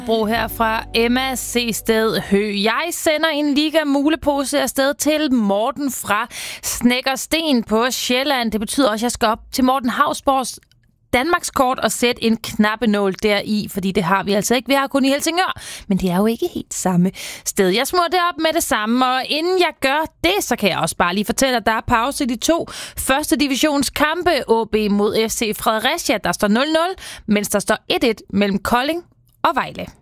Bro her fra Emma C. Sted Hø. Jeg sender en Liga mulepose afsted til Morten fra Snekkersten på Sjælland. Det betyder også, at jeg skal op til Morten Hausborgs Danmarkskort og sætte en knappenål deri, fordi det har vi altså ikke. Vi har kun i Helsingør, men det er jo ikke helt samme sted. Jeg smurrer det op med det samme, og inden jeg gør det, så kan jeg også bare lige fortælle, at der er pause i de 2 første divisionskampe. AB mod FC Fredericia, der står 0-0, mens der står 1-1 mellem Kolding og Vejle.